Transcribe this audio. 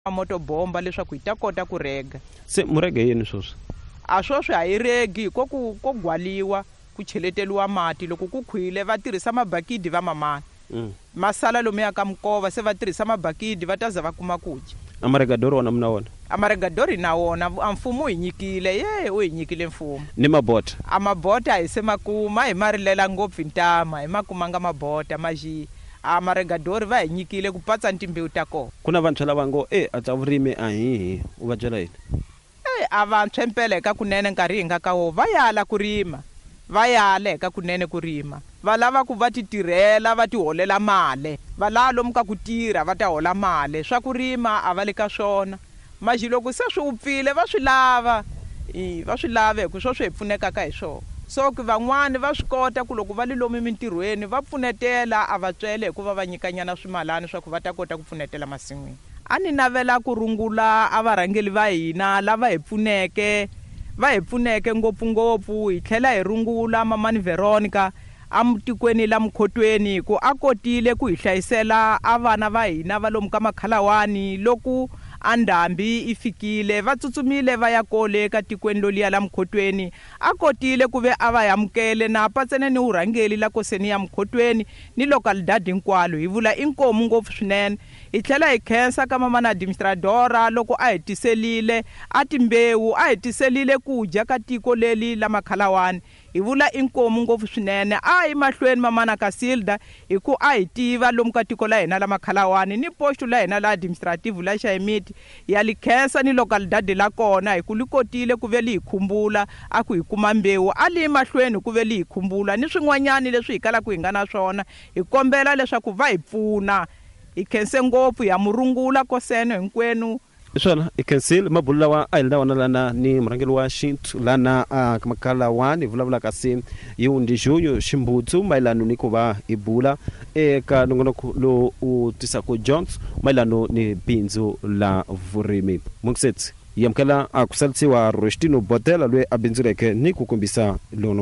motobomba leswaku hi ta kota ku rega. Se murege yini sweswi? A sweswi a hi regi ko gwaliwa ku cheleteliwa mati, loko ku khwile va tirhisa mabakidi va mamani. Masala lomu ya ka mukova se va tirhisa mabakidi va ta za va kuma ku dya. Amaregadori wona mna wona? Amaregadori na wona mfumo hi nyikile, u hi nyikile mfumo. Ni mabota? Amabota hi se makuma hi marilela ngopfu ntama, hi makumanga mabota maji. Amaregadori va hi nyikile ku patsa ntimbewu ta kona. Kuna vantshwa lava ngo a ta vurimi a hi u va byela yini? A vantshwa mpela ka kunene nkarhi hi nga ka wo va yala ku rima, va yala ka kunene ku rima. Va lava ku va ti tirhela va ti holela mali, va lava lomu ka ku tirha va ta hola mali. Swa ku rima a va le ka swona, maji loko se swi upfile va swi lava, va swi lava hi ku sweswi hi pfunekaka hi swona. So ku van'wani va swi kota ku loko va li lomu mintirhweni va pfunetela a va tswele hikuva va nyikanyana swimalana swa ku va ta kota ku pfunetela masin'wini. A ni navela ku rungula a varhangeli va hina lava hi pfuneke ngopfungopfu, hi tlhela hi rungula mamani Veronica a mutikweni la Mkhotweni ku a kotile ku hi hlayisela a vana va hina va lomu ka makhalawani. Loku a ndhambi i fikile va tsutsumile va ya kole ka tikweni loliya la Mkhotweni, a kotile ku ve a va yamukele na patsene ni urhangeli la koseni ya Mkhotweni ni local dad hinkwalo. Hi vula inkomu ngopfu swinene. Hi tlhela hi khensa ka mamana administradora loko a hi tiselile a timbewu, a hi tiselile ku dya ka tiko leli la makhalawani. Hi vula inkomu ngopfu swinene. A hi mahlweni mamana Kasilda hi ku a hi tiva lomu ka tiko la hina la makhalawani ni postu la hina la administrative la Xayimiti ya li khensa ni local dad la kona hi ku li kotile ku ve li hi khumbula a ku hi kuma mbewu. A li mahlweni ku ve li hi khumbula ni swin'wanyani leswi hi kalaka hi nga na swona. Hi kombela leswaku va hi pfuna. Hi khense ngopfu ya murungula kosene hinkwenu. Swona i cancel mabulu lawa a hi wona lana ni murhangeli wa xintu lana makhalawani vulavula kasi hi undixuyo ximbutsu mayelano ni ku va hi bula eka nongonoko lo u tisako Jones mayelano ni bindzu la vurimi. Mungisetsi yamkela a ku salisiwa Rostino Botela loyi a bindzuleke ni ku kombisa lono